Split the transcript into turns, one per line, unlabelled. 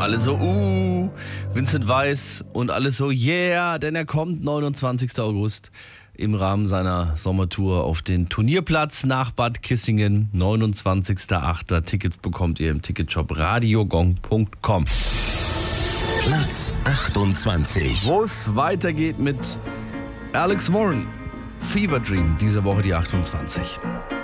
Alle so, Vincent Weiss und alles so, yeah, denn er kommt 29. August im Rahmen seiner Sommertour auf den Turnierplatz nach Bad Kissingen. 29.08. Tickets bekommt ihr im Ticketshop radiogong.com.
Platz 28.
Wo es weitergeht mit Alex Warren. Fever Dream, diese Woche die 28.